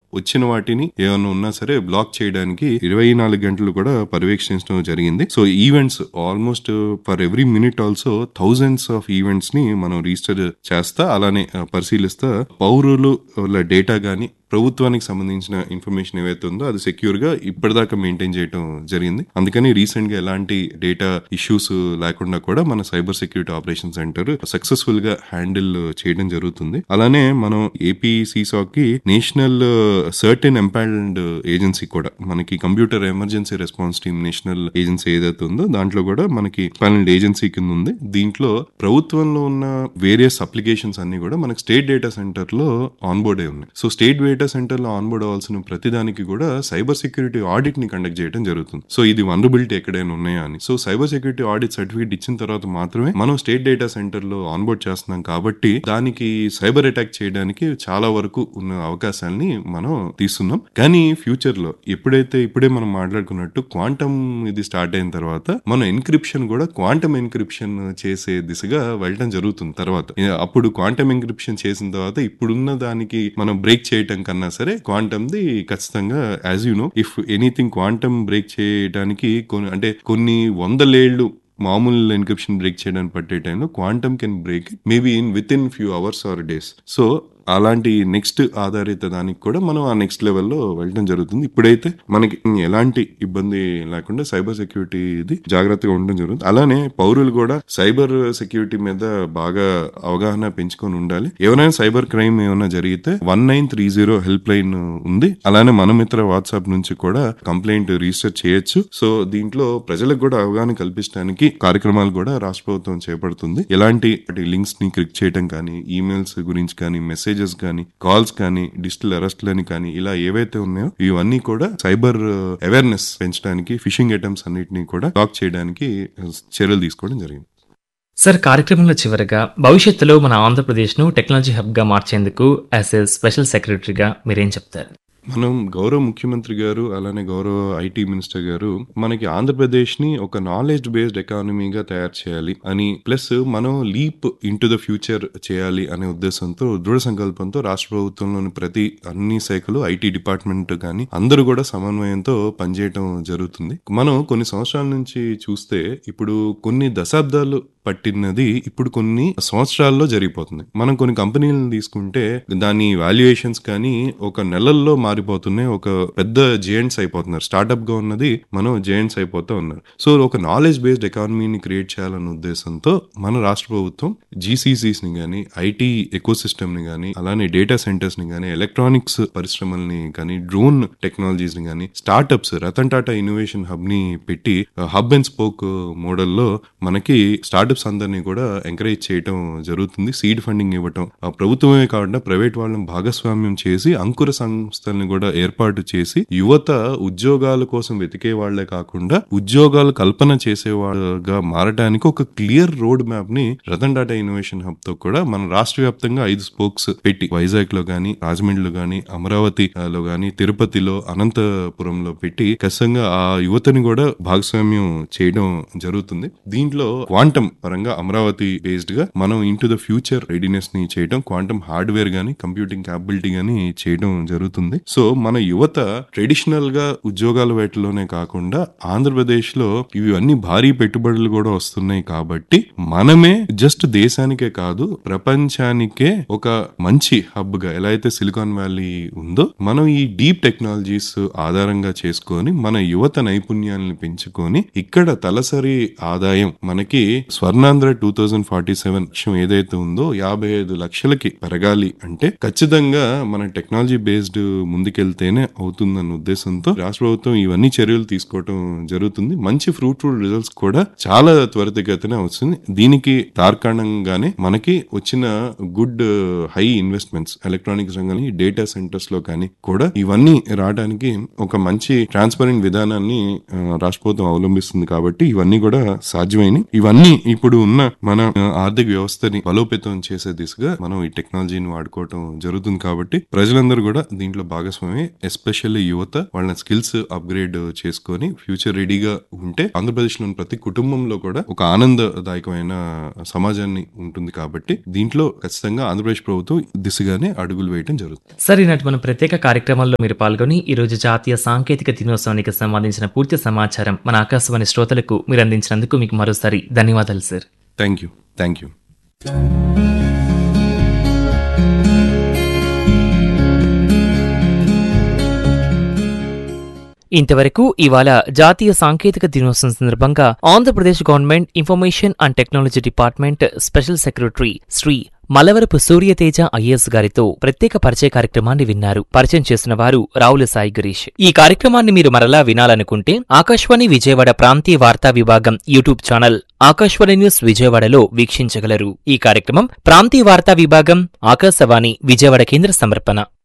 వచ్చిన వాటిని ఏమన్నా ఉన్నా సరే బ్లాక్ చేయడానికి 24 గంటలు కూడా పర్యవేక్షించడం జరిగింది. So events almost for every minute also thousands of events ని మనం రిజిస్టర్ చేస్తా, అలానే పరిశీలిస్తా పౌరులు డేటా గానీ ప్రభుత్వానికి సంబంధించిన ఇన్ఫర్మేషన్ ఏవైతే ఉందో అది సెక్యూర్ గా ఇప్పటిదాకా మెయింటైన్ చేయడం జరిగింది. అందుకని రీసెంట్ గా ఎలాంటి డేటా ఇష్యూస్ లేకుండా కూడా మన cyber security operation centre successful గా హ్యాండిల్ చేయడం జరుగుతుంది. అలానే మనం ఏపీ సీసాక్ కి నేషనల్ సర్టెన్ ఎంపానల్డ్ ఏజెన్సీ కూడా మనకి computer emergency response team national agency ఏదైతే ఉందో దాంట్లో కూడా మనకి ఎంపానల్డ్ ఏజెన్సీ కింద ఉంది. దీంట్లో ప్రభుత్వంలో ఉన్న వేరియస్ అప్లికేషన్స్ అన్ని కూడా మనకి స్టేట్ డేటా సెంటర్ లో ఆన్బోర్డ్ అయి ఉన్నాయి. సో స్టేట్ డేటా సెంటర్ లో ఆన్బోర్డ్ అవ్వాల్సిన ప్రతిదానికి కూడా సైబర్ సెక్యూరిటీ ఆడిట్ ని కండక్ట్ చేయడం జరుగుతుంది. సో ఇది వనరబిలిటీ ఎక్కడైనా ఉన్నాయా అని. So cyber security audit certificate ఇచ్చిన తర్వాత మాత్రమే మనం స్టేట్ డేటా సెంటర్ లో ఆన్బోర్డ్ చేస్తున్నాం కాబట్టి దానికి సైబర్ అటాక్ చేయడానికి చాలా వరకు ఉన్న అవకాశాలని మనం తీస్తున్నాం. కానీ ఫ్యూచర్ లో ఇప్పుడే మనం మాట్లాడుకున్నట్టు క్వాంటమ్ ఇది స్టార్ట్ అయిన తర్వాత మనం ఎన్క్రిప్షన్ కూడా క్వాంటమ్ ఎన్క్రిప్షన్ చేసే దిశగా వెళ్ళడం జరుగుతుంది. తర్వాత అప్పుడు క్వాంటమ్ ఎన్క్రిప్షన్ చేసిన తర్వాత ఇప్పుడున్న దానికి మనం బ్రేక్ చేయటం కన్నా సరే క్వాంటమ్ ది ఖచ్చితంగా as you know if anything quantum break చేయడానికి కొన్ని వందలేళ్లు మామూలు ఎన్క్రిప్షన్ బ్రేక్ చేయడానికి పట్టే టైంలో quantum can break maybe with in few hours are days. So అలాంటి నెక్స్ట్ ఆధారిత దానికి కూడా మనం ఆ నెక్స్ట్ లెవెల్లో వెళ్ళడం జరుగుతుంది. ఇప్పుడైతే మనకి ఎలాంటి ఇబ్బంది లేకుండా సైబర్ సెక్యూరిటీ ఇది జాగ్రత్తగా ఉండడం జరుగుతుంది. అలానే పౌరులు కూడా సైబర్ సెక్యూరిటీ మీద బాగా అవగాహన పెంచుకొని ఉండాలి. ఎవరైనా సైబర్ క్రైమ్ ఏమైనా జరిగితే 1930 హెల్ప్ లైన్ ఉంది. అలానే మన మిత్ర వాట్సాప్ నుంచి కూడా కంప్లైంట్ రిజిస్టర్ చేయొచ్చు. సో దీంట్లో ప్రజలకు కూడా అవగాహన కల్పించడానికి కార్యక్రమాలు కూడా రాష్ట్ర ప్రభుత్వం చేపడుతుంది. ఎలాంటి లింక్స్ ని క్లిక్ చేయడం కానీ, ఈమెయిల్స్ గురించి కానీ, మెసేజెస్ కానీ, కాల్స్ కానీ, డిజిటల్ అరెస్ట్లని కానీ ఇలా ఏవైతే ఉన్నాయో ఇవన్నీ కూడా సైబర్ అవేర్నెస్ పెంచడానికి, ఫిషింగ్ అటెంప్ట్స్ అన్నిటినీ కూడా బ్లాక్ చేయడానికి చర్యలు తీసుకోవడం జరిగింది. సార్, కార్యక్రమంలో చివరగా భవిష్యత్తులో మన ఆంధ్రప్రదేశ్ను టెక్నాలజీ హబ్గా మార్చేందుకు యాజ్ ఎ స్పెషల్ సెక్రటరీగా మీరేం చెప్తారు? మనం గౌరవ ముఖ్యమంత్రి గారు అలానే గౌరవ ఐటీ మినిస్టర్ గారు మనకి ఆంధ్రప్రదేశ్ ని ఒక నాలెడ్జ్ బేస్డ్ ఎకానమీగా తయారు చేయాలి అని, ప్లస్ మనం లీప్ ఇంటూ ద ఫ్యూచర్ చేయాలి అనే ఉద్దేశంతో దృఢ సంకల్పంతో రాష్ట్ర ప్రభుత్వంలోని అన్ని శాఖలు, ఐటీ డిపార్ట్మెంట్ కానీ అందరూ కూడా సమన్వయంతో పనిచేయటం జరుగుతుంది. మనం కొన్ని సంవత్సరాల నుంచి చూస్తే ఇప్పుడు కొన్ని దశాబ్దాలు పట్టినది ఇప్పుడు కొన్ని సంవత్సరాల్లో జరిగిపోతుంది. మనం కొన్ని కంపెనీలను తీసుకుంటే దాని వాల్యుయేషన్స్ కానీ ఒక నెలల్లో మారిపోతున్నాయి. ఒక పెద్ద జెయింట్స్ అయిపోతున్నారు. స్టార్ట్అప్ గా ఉన్నది మనం జెయింట్స్ అయిపోతూ ఉన్నారు. సో ఒక నాలెడ్జ్ బేస్డ్ ఎకానమీని క్రియేట్ చేయాలన్న ఉద్దేశంతో మన రాష్ట్ర ప్రభుత్వం జీసీసీస్ ని గానీ, ఐటీ ఎకోసిస్టమ్ ని గానీ, అలానే డేటా సెంటర్స్ ని గానీ, ఎలక్ట్రానిక్స్ పరిశ్రమల్ని కానీ, డ్రోన్ టెక్నాలజీస్ ని గానీ, startups Ratan Tata innovation hub ని పెట్టి హబ్ అండ్ స్పోక్ మోడల్లో మనకి స్టార్ట్అప్స్ అందరినీ కూడా ఎంకరేజ్ చేయడం జరుగుతుంది. సీడ్ ఫండింగ్ ఇవ్వటం, ప్రభుత్వమే కాకుండా ప్రైవేట్ వాళ్ళని భాగస్వామ్యం చేసి అంకుర సంస్థల్ని కూడా ఏర్పాటు చేసి యువత ఉద్యోగాల కోసం వెతికే వాళ్లే కాకుండా ఉద్యోగాలు కల్పన చేసే వాళ్ళగా మారడానికి ఒక క్లియర్ రోడ్ మ్యాప్ ని రతన్ టాటా ఇన్నోవేషన్ హబ్ తో కూడా మన రాష్ట్ర వ్యాప్తంగా 5 స్పోక్స్ పెట్టి వైజాగ్ లో గానీ, రాజమండ్రిలో గానీ, అమరావతిలో గానీ, తిరుపతిలో, అనంతపురంలో పెట్టి ఖచ్చితంగా ఆ యువతని కూడా భాగస్వామ్యం చేయడం జరుగుతుంది. దీంట్లో క్వాంటమ్ పరంగా అమరావతి బేస్డ్ గా మనం ఇంటూ ద ఫ్యూచర్ రెడీనెస్ ని చేయడం, క్వాంటమ్ హార్డ్వేర్ గానీ, కంప్యూటింగ్ క్యాపబిలిటీ గానీ చేయడం జరుగుతుంది. సో మన యువత ట్రెడిషనల్ గా ఉద్యోగాల వేటలోనే కాకుండా ఆంధ్రప్రదేశ్ లో ఇవన్నీ భారీ పెట్టుబడులు కూడా వస్తున్నాయి కాబట్టి మనమే జస్ట్ దేశానికే కాదు ప్రపంచానికే ఒక మంచి హబ్ గా ఎలా అయితే సిలికాన్ వ్యాలీ ఉందో మనం ఈ డీప్ టెక్నాలజీస్ ఆధారంగా చేసుకొని మన యువత నైపుణ్యాలను పెంచుకొని ఇక్కడ తలసరి ఆదాయం మనకి స్వర్ణాంధ్ర 2047 లక్ష్యం ఏదైతే ఉందో 55 లక్షలకి పెరగాలి అంటే ఖచ్చితంగా మన టెక్నాలజీ బేస్డ్ ముందుకెళ్తేనే అవుతుందన్న ఉద్దేశంతో రాష్ట్ర ప్రభుత్వం ఇవన్నీ చర్యలు తీసుకోవడం జరుగుతుంది. మంచి ఫ్రూట్ఫుల్ రిజల్ట్స్ కూడా చాలా త్వరితగతిన వస్తుంది. దీనికి తార్కాణంగానే మనకి వచ్చిన గుడ్ హై ఇన్వెస్ట్మెంట్స్ ఎలక్ట్రానిక్స్ రంగంలో, డేటా సెంటర్స్ లో కానీ కూడా ఇవన్నీ రావడానికి ఒక మంచి ట్రాన్స్పరెంట్ విధానాన్ని రాష్ట్ర ప్రభుత్వం అవలంబిస్తుంది కాబట్టి ఇవన్నీ కూడా సాధ్యమైనవి. ఇవన్నీ ఇప్పుడు ఉన్న మన ఆర్థిక వ్యవస్థని బలోపేతం చేసే దిశగా మనం ఈ టెక్నాలజీని వాడుకోవటం జరుగుతుంది. కాబట్టి ప్రజలందరూ కూడా దీంట్లో భాగస్వామి, ఎస్పెషల్లీ యువత వాళ్ళ స్కిల్స్ అప్గ్రేడ్ చేసుకొని ఫ్యూచర్ రెడీగా ఉంటే ఆంధ్రప్రదేశ్ లోని ప్రతి కుటుంబంలో కూడా ఒక ఆనందదాయకమైన సమాజాన్ని ఉంటుంది. కాబట్టి దీంట్లో ఖచ్చితంగా ఆంధ్రప్రదేశ్ ప్రభుత్వం దిశగానే అడుగులు వేయడం జరుగుతుంది. సార్, ఈనాటి మన ప్రత్యేక కార్యక్రమాల్లో మీరు పాల్గొని ఈ రోజు జాతీయ సాంకేతిక దినోత్సవానికి సంబంధించిన పూర్తి సమాచారం మన ఆకాశవాణి శ్రోతలకు మీరు అందించినందుకు మీకు మరోసారి ధన్యవాదాలు సార్. Thank you. ఇంతవరకు ఇవాళ జాతీయ సాంకేతిక దినోత్సవం సందర్భంగా Andhra Pradesh government information and technology department special secretary Shri Malavarapu Surya Teja IAS గారితో ప్రత్యేక పరిచయ కార్యక్రమాన్ని విన్నారు. పరిచయం చేసిన వారు రావుల సాయి గిరీష్. ఈ కార్యక్రమాన్ని మీరు మరలా వినాలనుకుంటే ఆకాశవాణి విజయవాడ ప్రాంతీయ వార్తా విభాగం యూట్యూబ్ ఛానల్ ఆకాశవాణి న్యూస్ విజయవాడలో వీక్షించగలరు. ఈ కార్యక్రమం ప్రాంతీయ వార్తా విభాగం ఆకాశవాణి విజయవాడ కేంద్ర సమర్పణ.